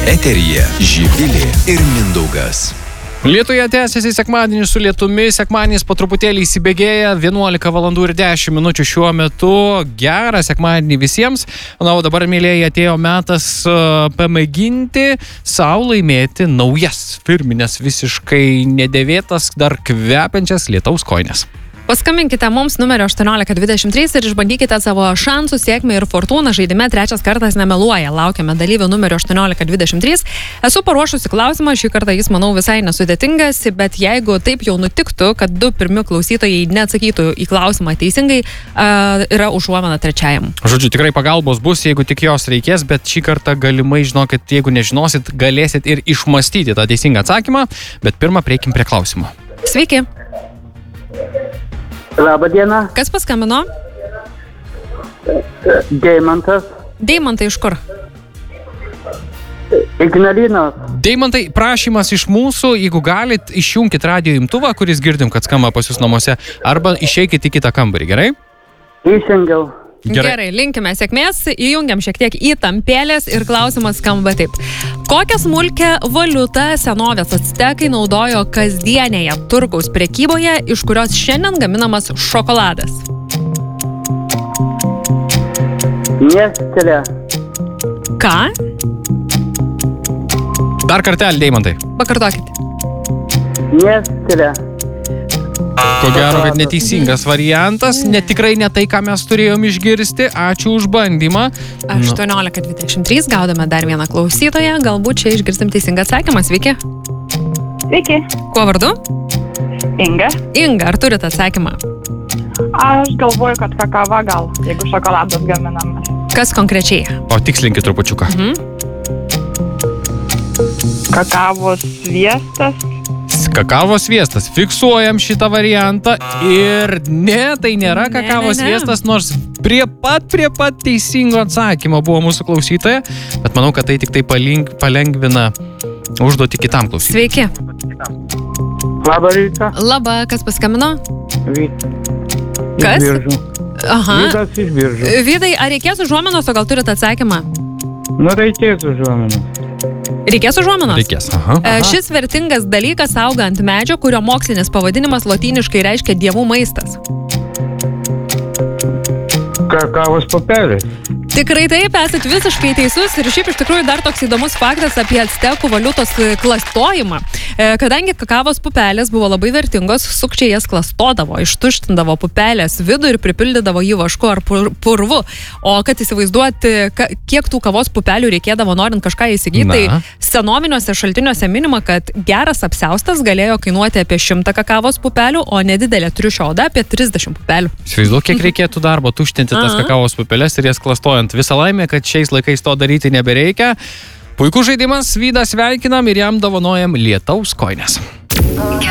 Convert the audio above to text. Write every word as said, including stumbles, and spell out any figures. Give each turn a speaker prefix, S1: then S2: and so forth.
S1: Eteryje Živilė ir Mindaugas.
S2: Lietuje tęsiasi sekmadienis su lietumi, sekmadienis po truputėlį įsibėgėja, vienuolika valandų ir dešimt minučių šiuo metu, gerą sekmadienį visiems. Na, o dabar, mėlėjai, atėjo metas uh, pamėginti savo laimėti naujas, firminės, visiškai nedėvėtas, dar kvepiančias lietaus kojines.
S3: Paskambinkite mums numerio aštuoniolika dvidešimt trys ir išbandykite savo šansų, sėkmę ir fortūną. Žaidime trečias kartas nemeluoja. Laukiame dalyvių numerio aštuoniolika dvidešimt trys. Esu paruošusi klausimą, šį kartą jis, manau, visai nesudėtingas, bet jeigu taip jau nutiktų, kad du pirmi klausytojai neatsakytų į klausimą teisingai, uh, yra užuomina trečiajam.
S2: Žodžiu, tikrai pagalbos bus, jeigu tik jos reikės, bet šį kartą galimai, žinokit, jeigu nežinosit, galėsit ir išmastyti tą teisingą atsakymą, bet pirmą prieikim prie klausimo.
S3: Sveiki.
S4: Labą dieną.
S3: Kas paskambino?
S4: Deimantas.
S3: Deimantai iš kur?
S4: Ignalinos.
S2: Deimantai, prašymas iš mūsų, jeigu galit, išjunkit radijo imtuvą, kuris girdim, kad skamba pas jūs namuose, arba išeikit į kitą kambarį, gerai?
S4: Išjungiau.
S2: Gerai.
S3: Gerai, linkime sėkmės, įjungiam šiek tiek įtampėlės ir klausimas skamba taip. Kokią smulkę valiutą senovės actekai naudojo kasdienėje turgaus prekyboje, iš kurios šiandien gaminamas šokoladas?
S4: Nestelė.
S3: Ką?
S2: Dar kartelį, Deimantai.
S3: Pakartokite.
S4: Nestelė.
S2: Ko gero, kad neteisingas variantas, netikrai ne tai, ką mes turėjom išgirsti. Ačiū už bandymą.
S3: aštuoniolika dvidešimt trys, gaudame dar vieną klausytoją, galbūt čia išgirstim teisingą atsakymą. Sveiki.
S5: Sveiki,
S3: Kuo vardu?
S5: Inga.
S3: Inga, ar turite atsakymą?
S5: Aš galvoju, kad kakava gal, jeigu šokoladas gaminamas.
S3: Kas konkrečiai?
S2: O tikslinkit trupučiuką.
S5: Kakavos sviestas.
S2: Kakavos sviestas. Fiksuojam šitą variantą ir ne, tai nėra
S3: Ne,
S2: kakavos
S3: ne, ne.
S2: sviestas, nors prie pat, prie pat teisingo atsakymo buvo mūsų klausytoja, bet manau, kad tai tik tai palink, palengvina užduoti kitam klausytojui.
S3: Sveiki.
S4: Labą rytą.
S3: Labą, kas paskambino?
S4: Vytas.
S3: Kas?
S4: Iš Biržų.
S3: Aha.
S4: Vytas iš Biržų.
S3: Vydai, ar reikės užuominos, o gal turite atsakymą?
S4: Nu, reikės užuominos.
S3: Reikės užuominos?
S2: Reikės. Aha.
S3: E, Šis vertingas dalykas auga ant medžio, kurio mokslinis pavadinimas lotyniškai reiškia dievų maistas.
S4: Kakavos pupelės.
S3: Tikrai taip, esat visiškai teisus ir šiaip iš tikrųjų dar toks įdomus faktas apie actekų valiutos klastojimą. E, kadangi kakavos pupelės buvo labai vertingos, sukčiai jas klastodavo, ištuštindavo pupelės vidų ir pripildydavo jį vašku ar pur- purvu. O kad įsivaizduoti, ka, kiek tų kavos pupelių reikėdavo norint kažką įsigyti,
S2: Na.
S3: tai senoviniuose šaltiniuose minima, kad geras apsiaustas galėjo kainuoti apie šimtą kakavos pupelių, o nedidelė triušio oda apie trisdešimt pupelių.
S2: Įsivaizduok, kiek reikėtų darbo tuštinti tas
S3: Aha.
S2: kakavos pupelės ir jas klastojant. Visą laimę, kad šiais laikais to daryti nebereikia. Puikus žaidimas, Vydą sveikinam ir jam dovanojam lietaus kojines.